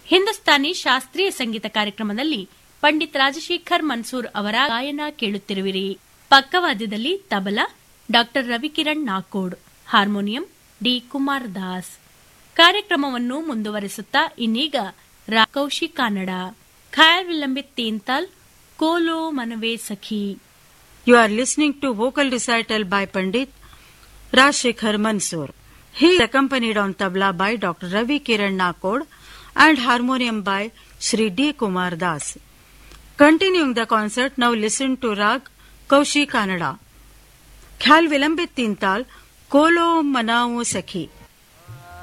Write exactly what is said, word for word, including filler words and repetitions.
ಹಿಂದೂಸ್ತಾನಿ ಶಾಸ್ತ್ರೀಯ ಸಂಗೀತ ಕಾರ್ಯಕ್ರಮದಲ್ಲಿ ಪಂಡಿತ್ ರಾಜಶೇಖರ್ ಮನ್ಸೂರ್ ಅವರ ಗಾಯನ ಕೇಳುತ್ತಿರುವಿರಿ. ಪಕ್ಕವಾದ್ಯದಲ್ಲಿ ತಬಲಾ ಡಾ ರವಿಕಿರಣ್ ನಾಕೋಡ್, ಹಾರ್ಮೋನಿಯಂ ಡಿ ಕುಮಾರ್ ದಾಸ್. ಕಾರ್ಯಕ್ರಮವನ್ನು ಮುಂದುವರೆಸುತ್ತಾ ಇನ್ನೀಗ Cauchy Kannada khayal vilambit ತೀನ್ತಾಲ್ ಕೋಲೋ Manave Sakhi. You are listening to vocal recital by Pandit Rajshekhar Mansoor. He is accompanied on tabla by Doctor Ravi Kiran Nakod and harmonium by Shri D. Kumar Das. Continuing the concert, now listen to Rag Kaushi Kannada. Khayal Vilambit Tintal, Kolo Manavu Sakhi.